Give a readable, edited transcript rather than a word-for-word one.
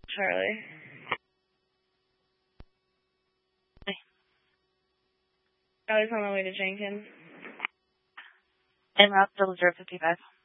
Charlie. Charlie's on the way to Jenkins. En route, 0055.